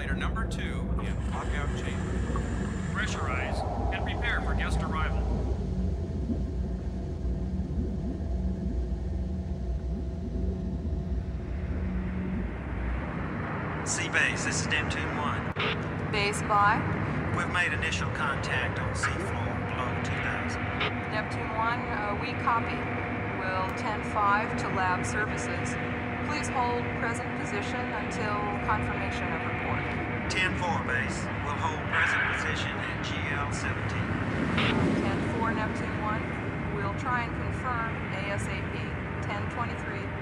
Ventilator number 2 in lockout chamber. Pressurize and prepare for guest arrival. Seabase, this is Neptune 1. Base by We've made initial contact on seafloor below 2000. Neptune 1, we copy. Will 10-5 to lab services. Please hold present position until confirmation of report. 10-4, base. We'll hold present position at GL-17. 10-4 Neptune 1, we'll try and confirm ASAP. 10-23.